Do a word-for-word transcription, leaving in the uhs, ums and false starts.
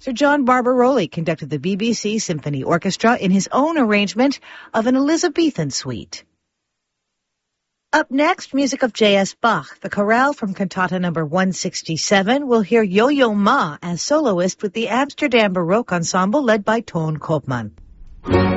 Sir John Barbaroli conducted the B B C Symphony Orchestra in his own arrangement of an Elizabethan suite. Up next, music of J S Bach. The chorale from Cantata number one sixty-seven will hear Yo-Yo Ma as soloist with the Amsterdam Baroque Ensemble led by Toon Koopman.